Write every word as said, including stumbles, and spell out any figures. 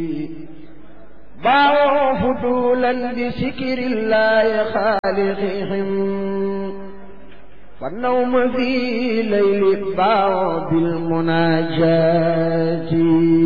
باعوا فضولا بذكر الله خالقهم والنوم في ليل باعوا بالمناجاة